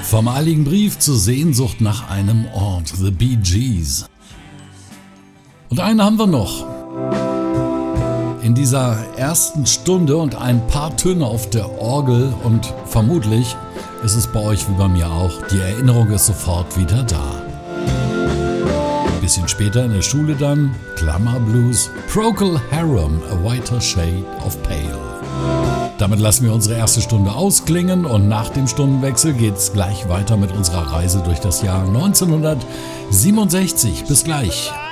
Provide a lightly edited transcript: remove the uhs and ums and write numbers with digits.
Vom eiligen Brief zur Sehnsucht nach einem Ort, The Bee Gees. Und einen haben wir noch. In dieser ersten Stunde und ein paar Töne auf der Orgel und vermutlich ist es bei euch wie bei mir auch, die Erinnerung ist sofort wieder da. Ein bisschen später in der Schule dann, Klammerblues, Procol Harum, A Whiter Shade of Pale. Damit lassen wir unsere erste Stunde ausklingen und nach dem Stundenwechsel geht's gleich weiter mit unserer Reise durch das Jahr 1967. Bis gleich.